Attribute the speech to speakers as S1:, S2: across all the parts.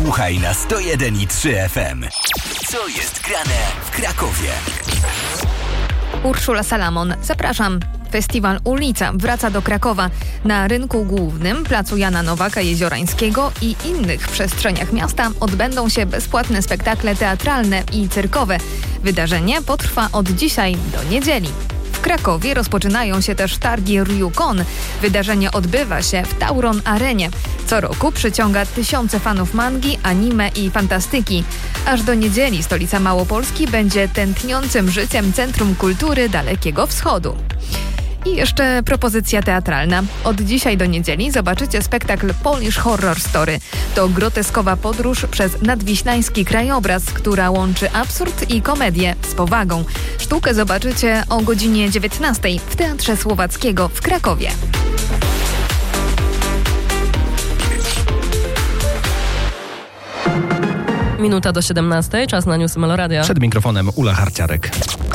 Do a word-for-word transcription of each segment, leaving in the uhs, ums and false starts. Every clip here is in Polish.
S1: Słuchaj na sto jeden i trzy F M. Co jest grane w Krakowie?
S2: Urszula Salamon, zapraszam. Festiwal Ulica wraca do Krakowa. Na rynku głównym, placu Jana Nowaka Jeziorańskiego i innych przestrzeniach miasta odbędą się bezpłatne spektakle teatralne i cyrkowe. Wydarzenie potrwa od dzisiaj do niedzieli. W Krakowie rozpoczynają się też targi Ryucon. Wydarzenie odbywa się w Tauron Arenie. Co roku przyciąga tysiące fanów mangi, anime i fantastyki. Aż do niedzieli stolica Małopolski będzie tętniącym życiem Centrum Kultury Dalekiego Wschodu. I jeszcze propozycja teatralna. Od dzisiaj do niedzieli zobaczycie spektakl Polish Horror Story. To groteskowa podróż przez nadwiślański krajobraz, która łączy absurd i komedię z powagą. Sztukę zobaczycie o godzinie dziewiętnastej w Teatrze Słowackiego w Krakowie.
S3: Minuta do siedemnastej, czas na newsy Meloradia.
S4: Przed mikrofonem Ula Harciarek.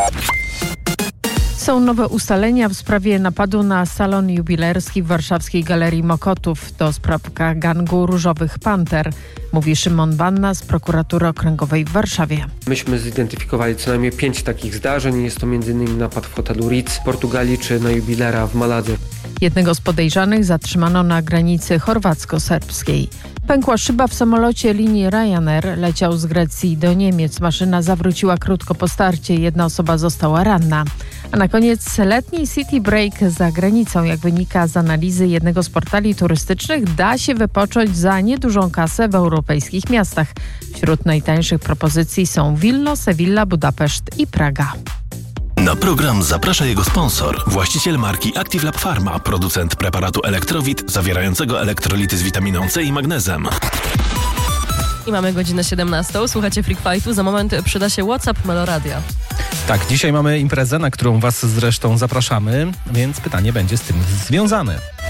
S5: Są nowe ustalenia w sprawie napadu na salon jubilerski w warszawskiej Galerii Mokotów. To sprawka gangu Różowych Panter, mówi Szymon Banna z Prokuratury Okręgowej w Warszawie.
S6: Myśmy zidentyfikowali co najmniej pięć takich zdarzeń. Jest to między innymi napad w hotelu Ritz w Portugalii czy na jubilera w Maladze.
S5: Jednego z podejrzanych zatrzymano na granicy chorwacko-serbskiej. Pękła szyba w samolocie linii Ryanair. Leciał z Grecji do Niemiec. Maszyna zawróciła krótko po starcie. Jedna osoba została ranna. A na koniec letni city break za granicą. Jak wynika z analizy jednego z portali turystycznych, da się wypocząć za niedużą kasę w europejskich miastach. Wśród najtańszych propozycji są Wilno, Sewilla, Budapeszt i Praga.
S7: Na program zaprasza jego sponsor, właściciel marki Active Lab Pharma, producent preparatu Elektrowit zawierającego elektrolity z witaminą C i magnezem.
S3: I mamy godzinę siedemnastą. Słuchacie Freak Fightu. Za moment przyda się WhatsApp Meloradia.
S4: Tak, dzisiaj mamy imprezę, na którą was zresztą zapraszamy, więc pytanie będzie z tym związane.